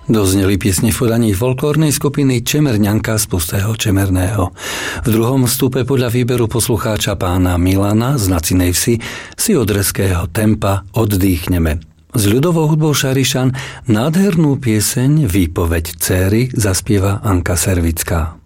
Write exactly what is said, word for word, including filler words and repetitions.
Dozneli piesne v podaní folklórnej skupiny Čemerňanka z Pustého Čemerného. V druhom vstupe podľa výberu poslucháča pána Milana z Nacinej Vsi si od reského tempa oddychneme. S ľudovou hudbou Šarišan nádhernú pieseň Výpoveď dcéry zaspieva Anka Servická.